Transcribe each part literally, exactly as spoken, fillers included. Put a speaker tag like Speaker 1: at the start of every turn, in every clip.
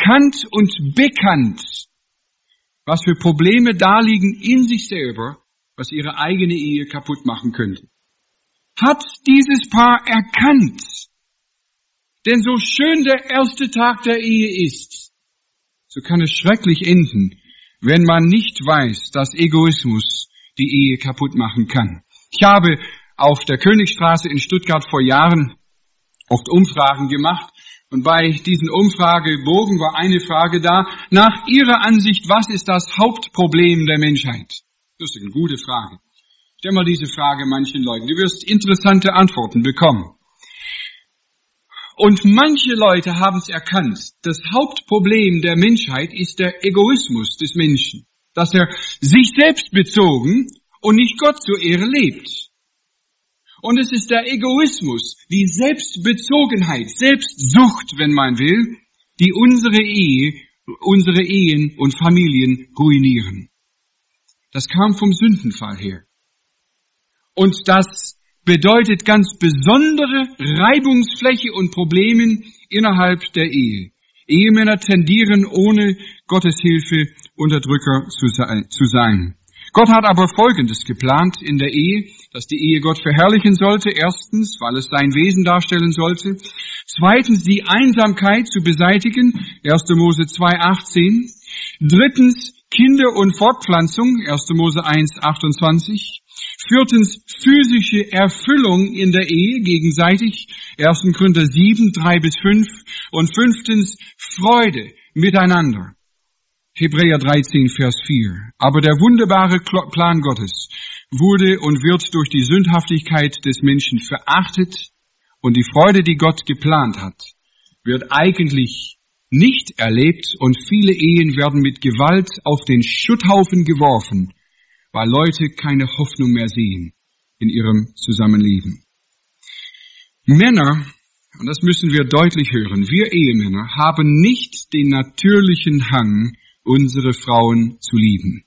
Speaker 1: erkannt und bekannt, was für Probleme da liegen in sich selber, was ihre eigene Ehe kaputt machen könnte. Hat dieses Paar erkannt, denn so schön der erste Tag der Ehe ist, so kann es schrecklich enden, wenn man nicht weiß, dass Egoismus die Ehe kaputt machen kann. Ich habe auf der Königstraße in Stuttgart vor Jahren oft Umfragen gemacht und bei diesen Umfragebogen war eine Frage da, nach Ihrer Ansicht, was ist das Hauptproblem der Menschheit? Das ist eine gute Frage. Stell mal diese Frage manchen Leuten, du wirst interessante Antworten bekommen. Und manche Leute haben es erkannt, das Hauptproblem der Menschheit ist der Egoismus des Menschen, dass er sich selbst bezogen und nicht Gott zur Ehre lebt. Und es ist der Egoismus, die Selbstbezogenheit, Selbstsucht, wenn man will, die unsere Ehe, unsere Ehen und Familien ruinieren. Das kam vom Sündenfall her. Und das bedeutet ganz besondere Reibungsfläche und Probleme innerhalb der Ehe. Ehemänner tendieren ohne Gottes Hilfe Unterdrücker zu sein. Gott hat aber Folgendes geplant in der Ehe, dass die Ehe Gott verherrlichen sollte. Erstens, weil es sein Wesen darstellen sollte. Zweitens, die Einsamkeit zu beseitigen. erster Mose zwei achtzehn. Drittens, Kinder- und Fortpflanzung. erster Mose eins achtundzwanzig. Viertens, physische Erfüllung in der Ehe gegenseitig. erster Korinther sieben drei bis fünf. Und fünftens, Freude miteinander. Hebräer dreizehn, Vers vier. Aber der wunderbare Plan Gottes wurde und wird durch die Sündhaftigkeit des Menschen verachtet und die Freude, die Gott geplant hat, wird eigentlich nicht erlebt und viele Ehen werden mit Gewalt auf den Schutthaufen geworfen, weil Leute keine Hoffnung mehr sehen in ihrem Zusammenleben. Männer, und das müssen wir deutlich hören, wir Ehemänner haben nicht den natürlichen Hang, unsere Frauen zu lieben.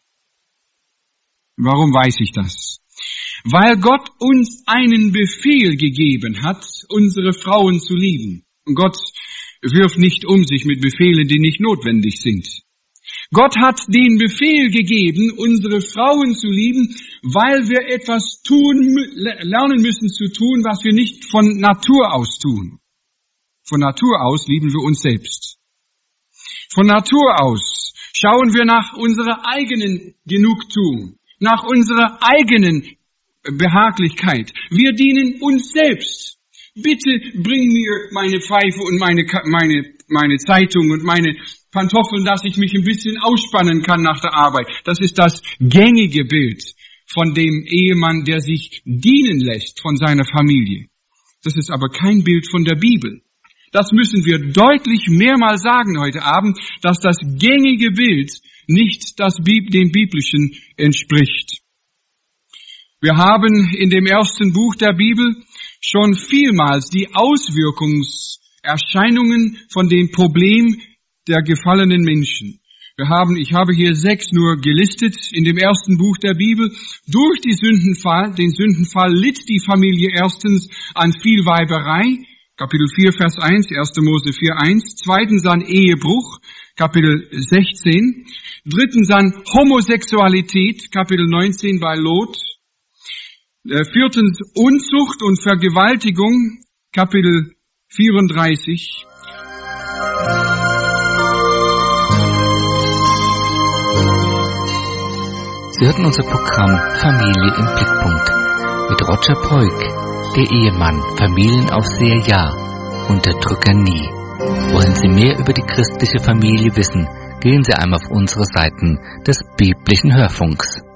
Speaker 1: Warum weiß ich das? Weil Gott uns einen Befehl gegeben hat, unsere Frauen zu lieben. Und Gott wirft nicht um sich mit Befehlen, die nicht notwendig sind. Gott hat den Befehl gegeben, unsere Frauen zu lieben, weil wir etwas tun, lernen müssen zu tun, was wir nicht von Natur aus tun. Von Natur aus lieben wir uns selbst. Von Natur aus schauen wir nach unserer eigenen Genugtuung, nach unserer eigenen Behaglichkeit. Wir dienen uns selbst. Bitte bring mir meine Pfeife und meine, meine, meine Zeitung und meine Pantoffeln, dass ich mich ein bisschen ausspannen kann nach der Arbeit. Das ist das gängige Bild von dem Ehemann, der sich dienen lässt von seiner Familie. Das ist aber kein Bild von der Bibel. Das müssen wir deutlich mehrmals sagen heute Abend, dass das gängige Bild nicht das Bib- dem biblischen entspricht. Wir haben in dem ersten Buch der Bibel schon vielmals die Auswirkungserscheinungen von dem Problem der gefallenen Menschen. Wir haben, ich habe hier sechs nur gelistet in dem ersten Buch der Bibel. Durch die Sündenfall, den Sündenfall litt die Familie erstens an Vielweiberei, Kapitel vier, Vers eins, erster Mose vier, eins. Zweitens an Ehebruch, Kapitel sechzehn. Drittens an Homosexualität, Kapitel neunzehn bei Lot. Viertens Unzucht und Vergewaltigung, Kapitel vierunddreißig.
Speaker 2: Sie hörten unser Programm Familie im Blickpunkt mit Roger Preuk. Der Ehemann, Familienaufseher ja, Unterdrücker nie. Wollen Sie mehr über die christliche Familie wissen, gehen Sie einmal auf unsere Seiten des biblischen Hörfunks.